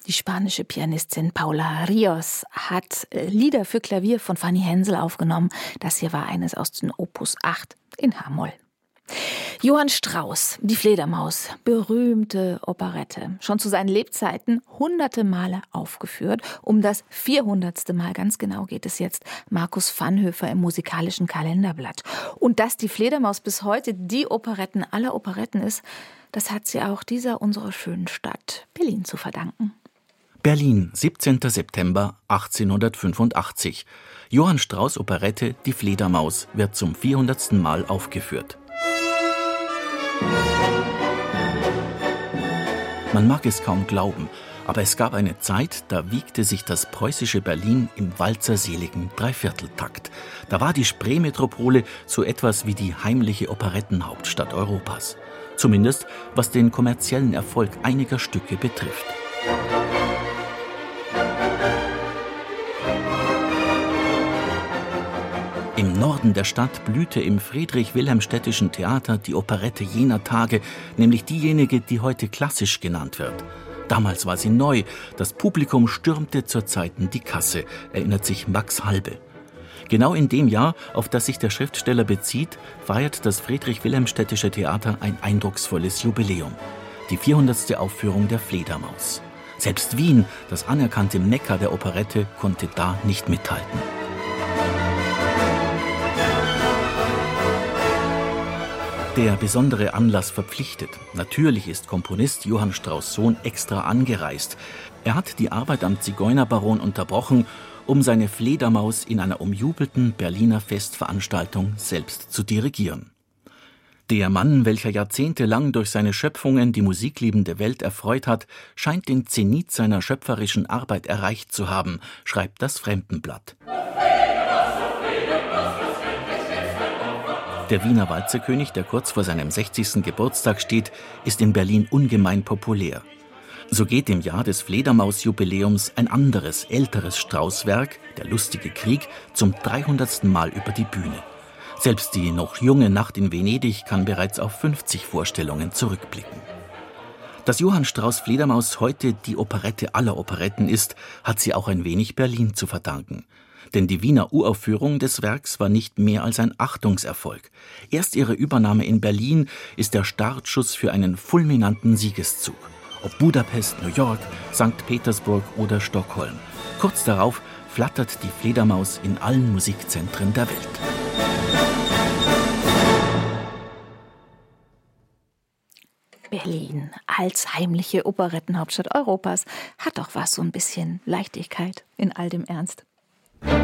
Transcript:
Die spanische Pianistin Paula Rios hat Lieder für Klavier von Fanny Hensel aufgenommen. Das hier war eines aus dem Opus 8 in H-Moll. Johann Strauss, die Fledermaus, berühmte Operette, schon zu seinen Lebzeiten hunderte Male aufgeführt. Um das 400. Mal, ganz genau, geht es jetzt Markus Vanhoefer im musikalischen Kalenderblatt. Und dass die Fledermaus bis heute die Operetten aller Operetten ist, das hat sie auch dieser unserer schönen Stadt Berlin zu verdanken. Berlin, 17. September 1885. Johann Strauss' Operette Die Fledermaus wird zum 400. Mal aufgeführt. Man mag es kaum glauben, aber es gab eine Zeit, da wiegte sich das preußische Berlin im walzerseligen Dreivierteltakt. Da war die Spreemetropole so etwas wie die heimliche Operettenhauptstadt Europas. Zumindest was den kommerziellen Erfolg einiger Stücke betrifft. Im Norden der Stadt blühte im Friedrich-Wilhelm-Städtischen Theater die Operette jener Tage, nämlich diejenige, die heute klassisch genannt wird. Damals war sie neu, das Publikum stürmte zur Zeiten die Kasse, erinnert sich Max Halbe. Genau in dem Jahr, auf das sich der Schriftsteller bezieht, feiert das Friedrich-Wilhelm-Städtische Theater ein eindrucksvolles Jubiläum. Die 400. Aufführung der Fledermaus. Selbst Wien, das anerkannte Mekka der Operette, konnte da nicht mithalten. Der besondere Anlass verpflichtet. Natürlich ist Komponist Johann Strauss' Sohn extra angereist. Er hat die Arbeit am Zigeunerbaron unterbrochen, um seine Fledermaus in einer umjubelten Berliner Festveranstaltung selbst zu dirigieren. Der Mann, welcher jahrzehntelang durch seine Schöpfungen die musikliebende Welt erfreut hat, scheint den Zenit seiner schöpferischen Arbeit erreicht zu haben, schreibt das Fremdenblatt. Der Wiener Walzerkönig, der kurz vor seinem 60. Geburtstag steht, ist in Berlin ungemein populär. So geht im Jahr des Fledermaus-Jubiläums ein anderes, älteres Strauss-Werk, Der lustige Krieg, zum 300. Mal über die Bühne. Selbst die noch junge Nacht in Venedig kann bereits auf 50 Vorstellungen zurückblicken. Dass Johann Strauss' Fledermaus heute die Operette aller Operetten ist, hat sie auch ein wenig Berlin zu verdanken. Denn die Wiener Uraufführung des Werks war nicht mehr als ein Achtungserfolg. Erst ihre Übernahme in Berlin ist der Startschuss für einen fulminanten Siegeszug. Ob Budapest, New York, St. Petersburg oder Stockholm. Kurz darauf flattert die Fledermaus in allen Musikzentren der Welt. Berlin als heimliche Operettenhauptstadt Europas hat doch was, so ein bisschen Leichtigkeit in all dem Ernst.